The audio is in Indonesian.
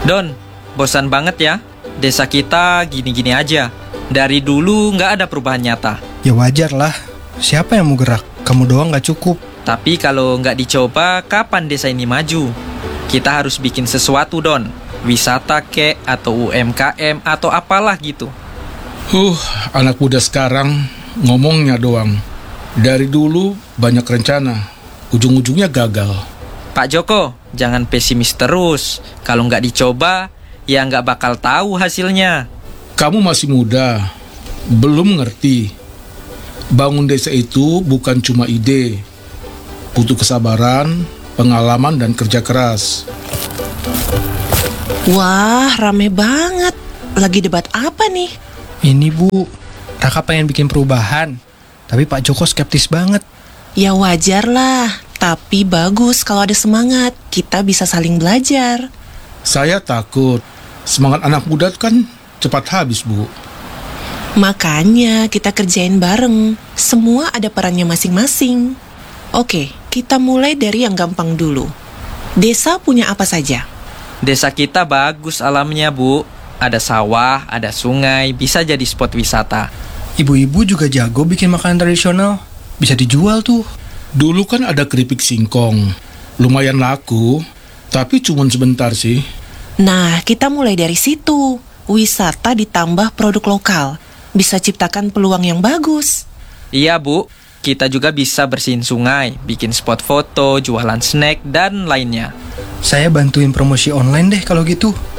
Don, bosan banget ya. Desa kita gini-gini aja. Dari dulu nggak ada perubahan nyata. Ya wajar lah. Siapa yang mau gerak? Kamu doang nggak cukup. Tapi kalau nggak dicoba, kapan desa ini maju? Kita harus bikin sesuatu, Don. Wisata kek, atau UMKM, atau apalah gitu. Anak muda sekarang ngomongnya doang. Dari dulu banyak rencana, ujung-ujungnya gagal. Pak Joko, jangan pesimis terus. Kalau nggak dicoba, ya nggak bakal tahu hasilnya. Kamu masih muda, belum ngerti. Bangun desa itu bukan cuma ide, butuh kesabaran, pengalaman, dan kerja keras. Wah, rame banget. Lagi debat apa nih? Ini Bu, Raka pengen bikin perubahan. Tapi Pak Joko skeptis banget. Ya wajar lah, tapi bagus kalau ada semangat. Kita bisa saling belajar. Saya takut, semangat anak muda kan cepat habis, Bu. Makanya kita kerjain bareng. Semua ada perannya masing-masing. Oke, kita mulai dari yang gampang dulu. Desa punya apa saja? Desa kita bagus alamnya, Bu. Ada sawah, ada sungai, bisa jadi spot wisata. Ibu-ibu juga jago bikin makanan tradisional. Bisa dijual tuh. Dulu kan ada keripik singkong, lumayan laku, tapi cuma sebentar sih. Nah, kita mulai dari situ. Wisata ditambah produk lokal. Bisa ciptakan peluang yang bagus. Iya, Bu. Kita juga bisa bersihin sungai, bikin spot foto, jualan snack, dan lainnya. Saya bantuin promosi online deh kalau gitu.